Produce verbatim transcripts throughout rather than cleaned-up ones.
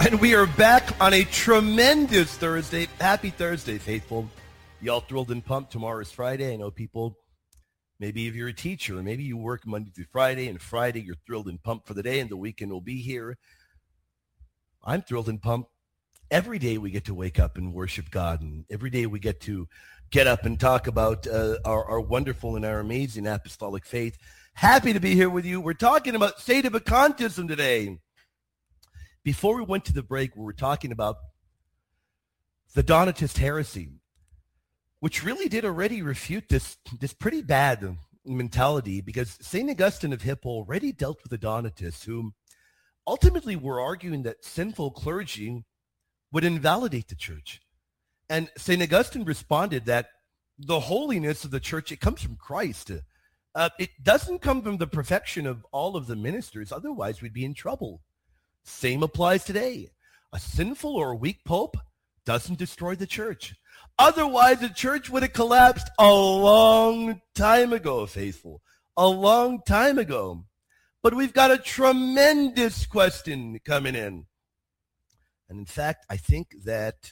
And we are back on a tremendous Thursday. Happy Thursday, faithful. Y'all thrilled and pumped. Tomorrow is Friday. I know people, maybe if you're a teacher, maybe you work Monday through Friday, and Friday you're thrilled and pumped for the day, and the weekend will be here. I'm thrilled and pumped. Every day we get to wake up and worship God, and every day we get to get up and talk about uh, our, our wonderful and our amazing apostolic faith. Happy to be here with you. We're talking about Sedevacantism today. Before we went to the break, we were talking about the Donatist heresy, which really did already refute this, this pretty bad mentality, because Saint Augustine of Hippo already dealt with the Donatists, who ultimately were arguing that sinful clergy would invalidate the church. And Saint Augustine responded that the holiness of the church, it comes from Christ. Uh, it doesn't come from the perfection of all of the ministers. Otherwise, we'd be in trouble. Same applies today. A sinful or a weak pope doesn't destroy the church. Otherwise, the church would have collapsed a long time ago, faithful. A long time ago. But we've got a tremendous question coming in. And in fact, I think that,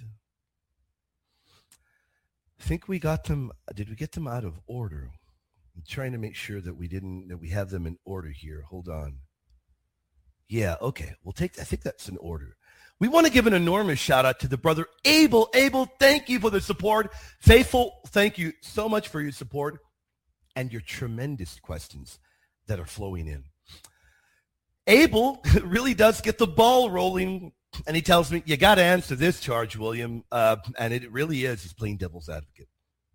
I think we got them, did we get them out of order? I'm trying to make sure that we didn't, that we have them in order here. Hold on. Yeah, okay. We'll take, I think that's in order. We want to give an enormous shout out to the brother Abel. Abel, thank you for the support. Faithful, thank you so much for your support and your tremendous questions that are flowing in. Abel really does get the ball rolling, and he tells me, you got to answer this charge, William. Uh, and it really is. He's playing devil's advocate.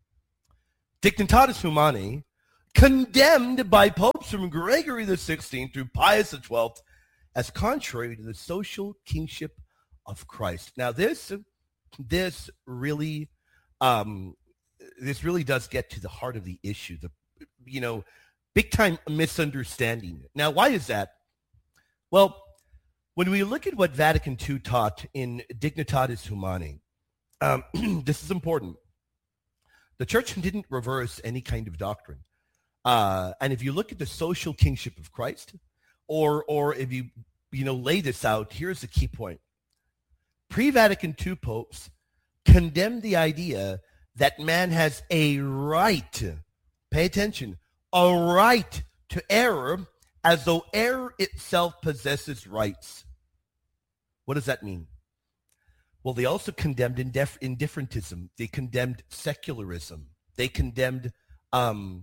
Dignitatis Humanae, condemned by popes from Gregory the sixteenth through Pius the twelfth, as contrary to the social kingship of Christ. Now, this, this really, um, this really does get to the heart of the issue. The, you know, big time misunderstanding. Now, why is that? Well, when we look at what Vatican two taught in Dignitatis Humanae, um, this is important. The church didn't reverse any kind of doctrine. Uh, and if you look at the social kingship of Christ, or or if you, you know, lay this out, here's the key point. Pre-Vatican two popes condemned the idea that man has a right, pay attention, a right to error, as though error itself possesses rights. What does that mean? Well, they also condemned indif- indifferentism. They condemned secularism. They condemned um,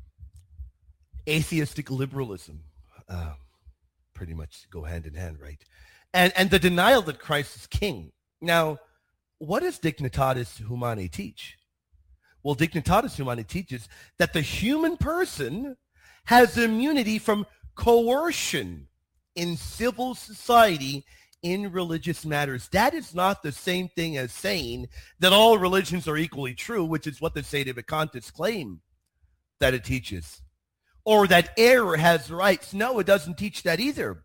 atheistic liberalism. Uh, pretty much go hand in hand, right? And and the denial that Christ is king. Now, what does Dignitatis Humanae teach? Well, Dignitatis Humanae teaches that the human person has immunity from coercion in civil society in religious matters. That is not the same thing as saying that all religions are equally true, which is what the Sedevacantists claim that it teaches. Or that error has rights. No, it doesn't teach that either.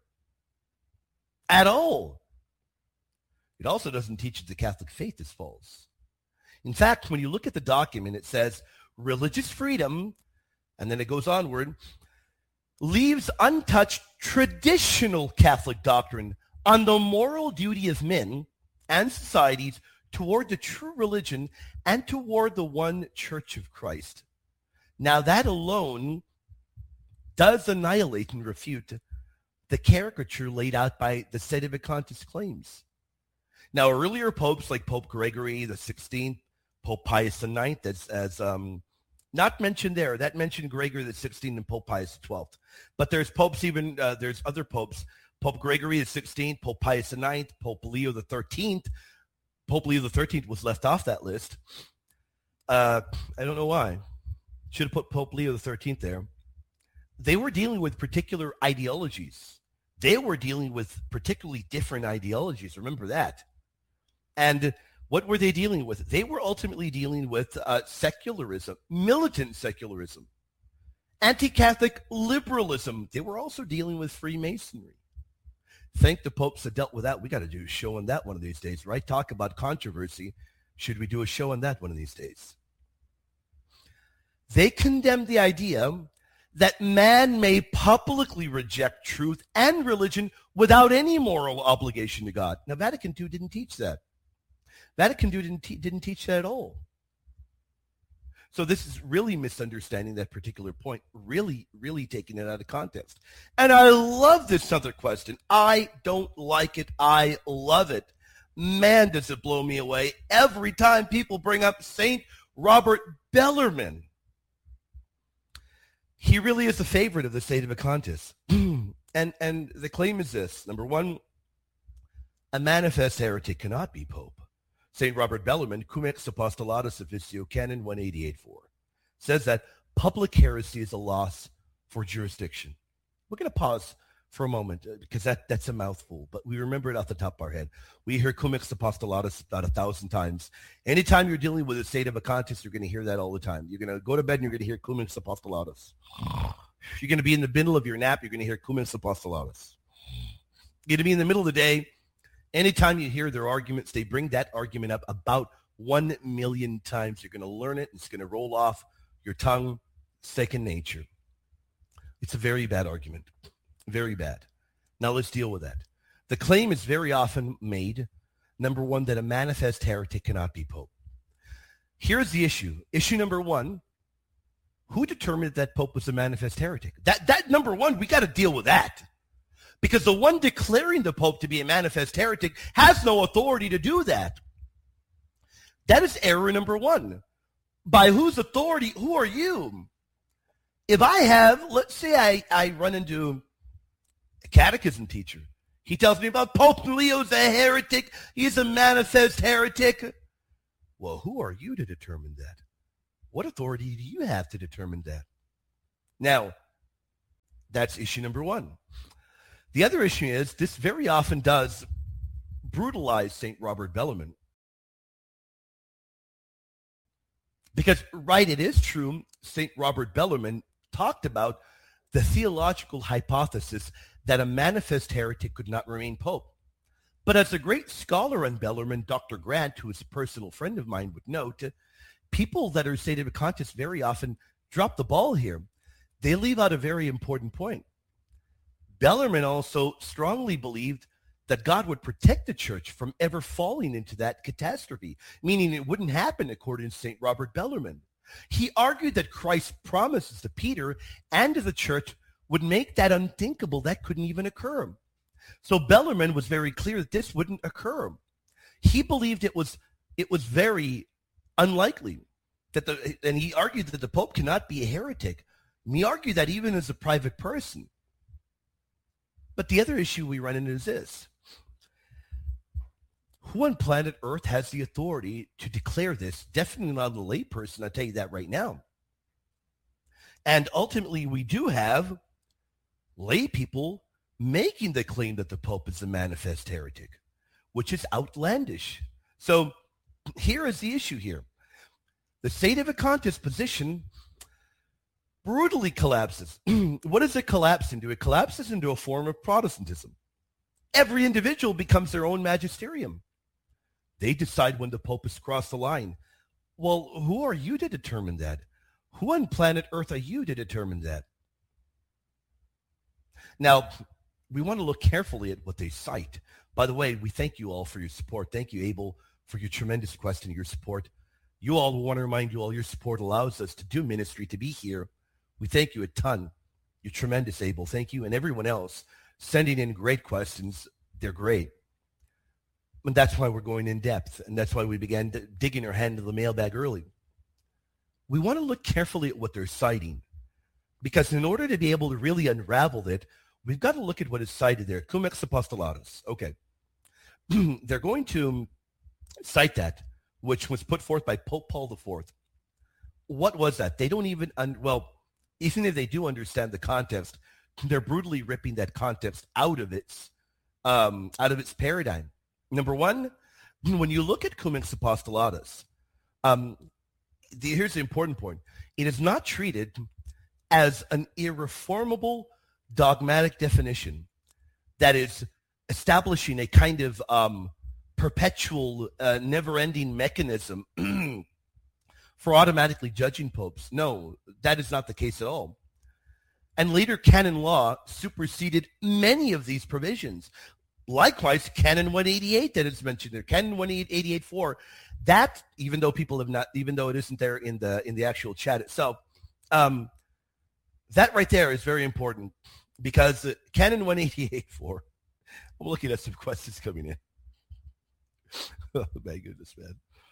At all. It also doesn't teach that the Catholic faith is false. In fact, when you look at the document, it says religious freedom, and then it goes onward, leaves untouched traditional Catholic doctrine on the moral duty of men and societies toward the true religion and toward the one Church of Christ. Now, that alone does annihilate and refute the caricature laid out by the Sedevacantist claims. Now, earlier popes like Pope Gregory the sixteenth, Pope Pius the ninth, as, as um, not mentioned there. That mentioned Gregory the sixteenth and Pope Pius the twelfth. But there's popes even, uh, there's other popes, Pope Gregory the sixteenth, Pope Pius the ninth, Pope Leo the thirteenth. Pope Leo the thirteenth was left off that list. Uh, I don't know why. Should have put Pope Leo the thirteenth there. They were dealing with particular ideologies. They were dealing with particularly different ideologies. Remember that. And what were they dealing with? They were ultimately dealing with uh, secularism, militant secularism, anti-Catholic liberalism. They were also dealing with Freemasonry. Thank the popes that dealt with that. We got to do a show on that one of these days, right? Talk about controversy. Should we do a show on that one of these days? They condemned the idea that man may publicly reject truth and religion without any moral obligation to God. Now, Vatican two didn't teach that. Vatican two didn't, te- didn't teach that at all. So this is really misunderstanding that particular point, really, really taking it out of context. And I love this other question. I don't like it. I love it. Man, does it blow me away every time people bring up Saint Robert Bellarmine. He really is the favorite of the Sedevacantist. and and the claim is this. Number one, a manifest heretic cannot be pope. Saint Robert Bellarmine, Cum ex Apostolatus Officio, Canon one eighty-eight four, says that public heresy is a loss for jurisdiction. We're going to pause for a moment uh, because that, that's a mouthful, but we remember it off the top of our head. We hear Cum ex Apostolatus about a thousand times. Anytime you're dealing with a Sedevacantist, you're going to hear that all the time. You're going to go to bed and you're going to hear Cum ex Apostolatus. If you're going to be in the middle of your nap, you're going to hear Cum ex Apostolatus. You're going to be in the middle of the day. Anytime you hear their arguments, they bring that argument up about one million times. You're going to learn it. It's going to roll off your tongue, second nature. It's a very bad argument. Very bad. Now let's deal with that. The claim is very often made, number one, that a manifest heretic cannot be pope. Here's the issue. Issue number one, who determined that pope was a manifest heretic? That, that number one, we got to deal with that. Because the one declaring the pope to be a manifest heretic has no authority to do that. That is error number one. By whose authority? Who are you? If I have, let's say I, I run into a catechism teacher. He tells me about Pope Leo's a heretic. He's a manifest heretic. Well, who are you to determine that? What authority do you have to determine that? Now, that's issue number one. The other issue is this very often does brutalize Saint Robert Bellarmine. Because, right, it is true, Saint Robert Bellarmine talked about the theological hypothesis that a manifest heretic could not remain pope. But as a great scholar on Bellarmine, Doctor Grant, who is a personal friend of mine, would note, people that are Sedevacantists very often drop the ball here. They leave out a very important point. Bellarmine also strongly believed that God would protect the church from ever falling into that catastrophe, meaning it wouldn't happen according to Saint Robert Bellarmine. He argued that Christ's promises to Peter and to the church would make that unthinkable. That couldn't even occur. So Bellarmine was very clear that this wouldn't occur. He believed it was it was very unlikely that the and he argued that the Pope cannot be a heretic. And he argued that even as a private person. But the other issue we run into is this. Who on planet Earth has the authority to declare this? Definitely not a lay person, I'll tell you that right now. And ultimately, we do have lay people making the claim that the Pope is a manifest heretic, which is outlandish. So here is the issue here. The Sedevacantist position brutally collapses. What does it collapse into? It collapses into a form of Protestantism. Every individual becomes their own magisterium. They decide when the Pope has crossed the line. Well, who are you to determine that? Who on planet Earth are you to determine that? Now, we want to look carefully at what they cite. By the way, we thank you all for your support. Thank you, Abel, for your tremendous question, your support. You all, we want to remind you all, your support allows us to do ministry, to be here. We thank you a ton. You're tremendous, Abel. Thank you. And everyone else sending in great questions. They're great. And that's why we're going in depth. And that's why we began digging our hand into the mailbag early. We want to look carefully at what they're citing. Because in order to be able to really unravel it, we've got to look at what is cited there. Cum ex Apostolatus. Okay. They're going to cite that, which was put forth by Pope Paul the Fourth. What was that? They don't even, un- well, even if they do understand the context, they're brutally ripping that context out of its, um, out of its paradigm. Number one, when you look at Cum ex Apostolatus, um, the, here's the important point. It is not treated as an irreformable dogmatic definition that is establishing a kind of um, perpetual, uh, never-ending mechanism for automatically judging popes. No, that is not the case at all. And later canon law superseded many of these provisions. Likewise, Canon one eighty-eight that is mentioned there, Canon one eighty-eight four, that, even though people have not, even though it isn't there in the in the actual chat itself, um, that right there is very important because uh, Canon one eighty-eight four, I'm looking at some questions coming in. Oh, my goodness, man.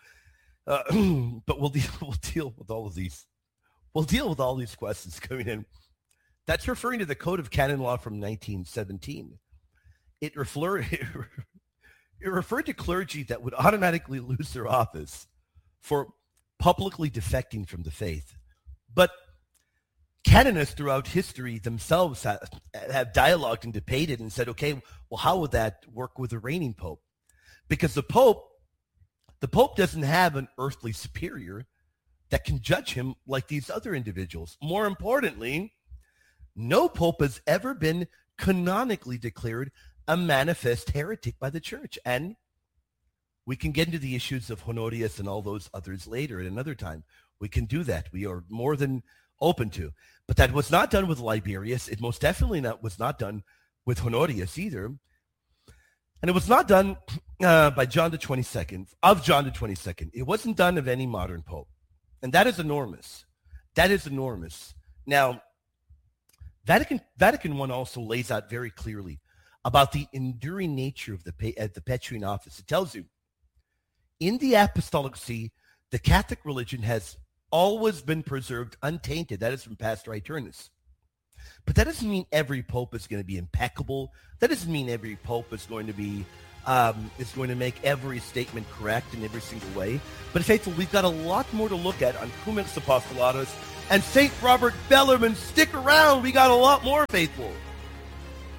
Uh, but we'll deal, we'll deal with all of these. We'll deal with all these questions coming in. That's referring to the Code of Canon Law from nineteen seventeen. It, refer, it referred to clergy that would automatically lose their office for publicly defecting from the faith. But canonists throughout history themselves have, have dialogued and debated and said, okay, well, how would that work with the reigning pope? Because the pope, the pope doesn't have an earthly superior that can judge him like these other individuals. More importantly, no pope has ever been canonically declared a manifest heretic by the church. And we can get into the issues of Honorius and all those others later at another time. We can do that. We are more than open to. But that was not done with Liberius. It most definitely not was not done with Honorius either. And it was not done uh, by John the twenty-second, of John the twenty-second. It wasn't done of any modern pope. And that is enormous. That is enormous. Now, Vatican Vatican I also lays out very clearly about the enduring nature of the, uh, the Petrine office. It tells you, in the Apostolic See, the Catholic religion has always been preserved untainted. That is from Pastor Aeternus. But that doesn't mean every pope is going to be impeccable. That doesn't mean every pope is going to be um, is going to make every statement correct in every single way. But faithful, we've got a lot more to look at on Cum Ex Apostolatus and Saint Robert Bellarmine. Stick around. We got a lot more, faithful.